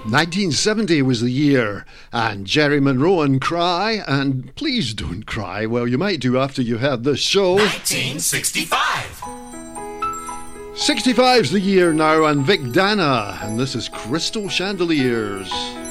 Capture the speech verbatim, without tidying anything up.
nineteen seventy was the year, and Jerry Monroe and Cry, and please don't cry, well you might do after you heard this show. nineteen sixty-five. sixty-five's the year now, and Vic Dana, and this is Crystal Chandeliers.